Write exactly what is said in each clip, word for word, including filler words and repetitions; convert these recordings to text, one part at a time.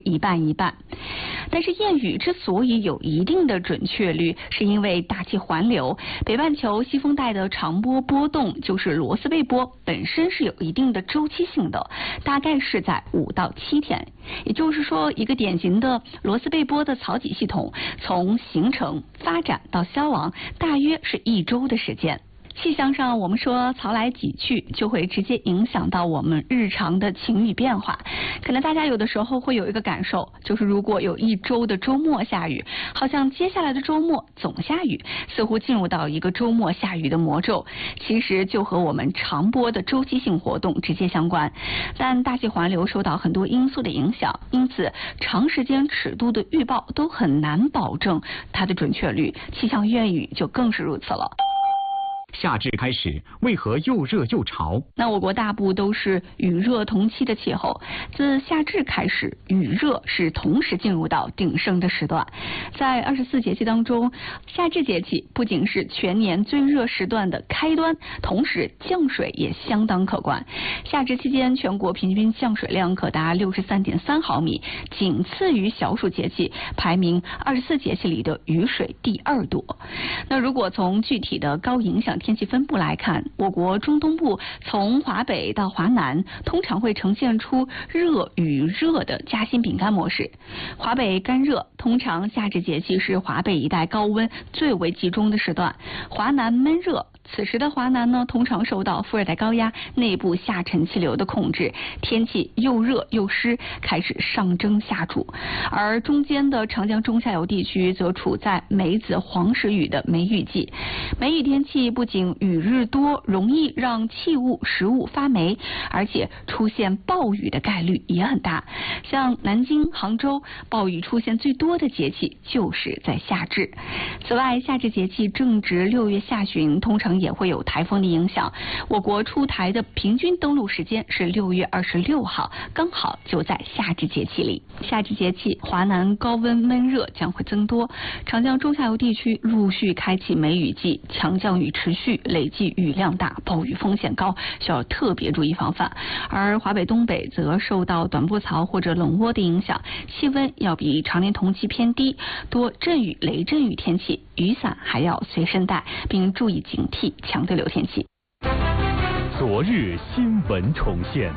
一半一半。但是谚语之所以有一定的准确率，是因为大气环流，北半球西风带的长波波动就是罗斯贝波本身是有一定的周期性的，大概是在五到七天。也就是说，一个典型的罗斯贝波的槽脊系统从形成、发展到消亡，大约是一周的时间。气象上，我们说潮来几去，就会直接影响到我们日常的晴雨变化。可能大家有的时候会有一个感受，就是如果有一周的周末下雨，好像接下来的周末总下雨，似乎进入到一个周末下雨的魔咒。其实就和我们长波的周期性活动直接相关。但大气环流受到很多因素的影响，因此长时间尺度的预报都很难保证它的准确率。气象谚语就更是如此了。 夏至开始，为何又热又潮？ 那我国大部都是雨热同期的气候，自夏至开始，雨热是同时进入到鼎盛的时段。在二十四节气当中，夏至节气不仅是全年最热时段的开端，同时降水也相当可观。夏至期间，全国平均降水量可达六十三点三毫米，仅次于小暑节气，排名二十四节气里的雨水第二多。那如果从具体的高影响天气分布来看，我国中东部从华北到华南通常会呈现出热与热的夹心饼干模式。华北干热，通常夏至节气是华北一带高温最为集中的时段。华南闷热，此时的华南呢，通常受到副热带高压内部下沉气流的控制，天气又热又湿，开始上蒸下煮。而中间的长江中下游地区则处在梅子黄时雨的梅雨季。梅雨天气不仅雨日多，容易让器物食物发霉，而且出现暴雨的概率也很大。像南京、杭州，暴雨出现最多的节气就是在夏至。此外，夏至节气正值六月下旬，通常也会有台风的影响。我国出台的平均登陆时间是六月二十六号，刚好就在夏至节气里。夏至节气，华南高温闷热将会增多，长江中下游地区陆续开启梅雨季，强降雨持续，累计雨量大，暴雨风险高，需要特别注意防范。而华北东北则受到短波槽或者冷涡的影响，气温要比常年同期偏低，多阵雨、雷阵雨天气，雨伞还要随身带，并注意警惕强对流天气。 昨日新闻重现。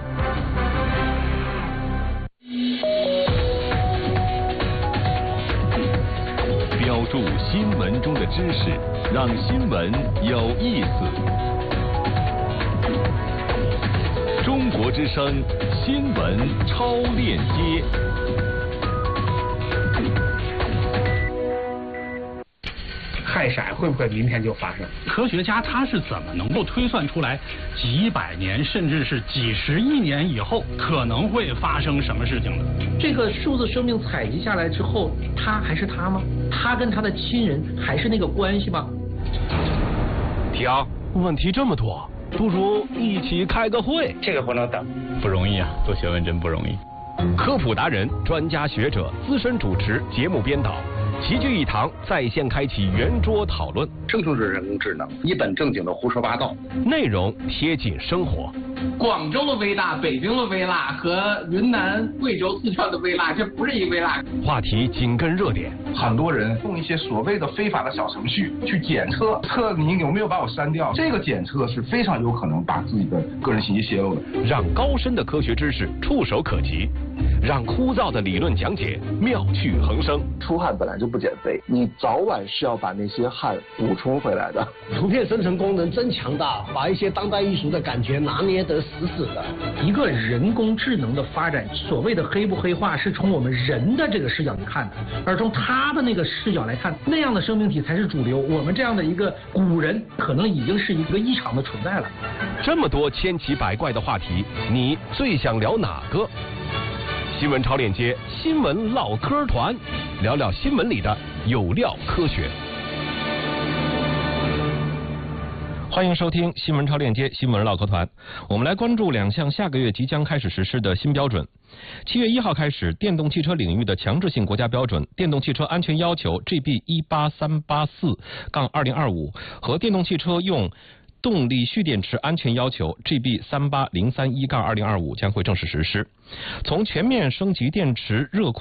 标注新闻中的知识，让新闻有意思。中国之声新闻超链接。 氦闪会不会明天就发生？ 科学家他是怎么能够推算出来几百年甚至是几十亿年以后可能会发生什么事情的？ 这个数字生命采集下来之后，他还是他吗？他跟他的亲人还是那个关系吗？ 提昂，问题这么多，不如一起开个会。 这个不能等， 不容易啊，做学问真不容易。 科普达人、专家学者、资深主持、节目编导。齐聚一堂，在线开启圆桌讨论。 这就是人工智能，一本正经的胡说八道， 内容贴近生活。 广州的微辣、北京的微辣和云南、贵州、四川的微辣，这不是一微辣。 话题紧跟热点， 很多人用一些所谓的非法的小程序去检测，测你有没有把我删掉。这个检测是非常有可能把自己的个人信息泄露的。 让高深的科学知识触手可及，让枯燥的理论讲解妙趣横生。 出汗本来就不减肥，你早晚是要把那些汗补充回来的。 图片生成功能真强大，把一些当代艺术的感觉拿捏得死死的。 一个人工智能的发展，所谓的黑不黑化，是从我们人的这个视角去看的，而从他的那个视角来看，那样的生命体才是主流。我们这样的一个古人，可能已经是一个异常的存在了。 这么多千奇百怪的话题，你最想聊哪个？新闻超链接，新闻唠嗑团，聊聊新闻里的有料科学。欢迎收听新闻超链接新闻唠嗑团，我们来关注两项下个月即将开始实施的新标准。七月一号开始，电动汽车领域的强制性国家标准《电动汽车安全要求 G B 一八三八四杠二零二五》和电动汽车用动力蓄电池安全要求 G B 三八零三一杠二零二五将会正式实施。从全面升级电池热库